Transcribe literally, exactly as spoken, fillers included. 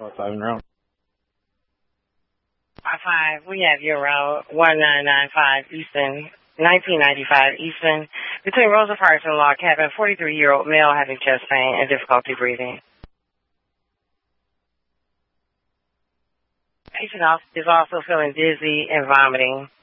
Five in row. Five five. We have your route one nine nine five Easton, nineteen ninety-five Easton, between Rosa Parks and Log Cabin. Forty-three-year-old male having chest pain and difficulty breathing. Patient is also feeling dizzy and vomiting.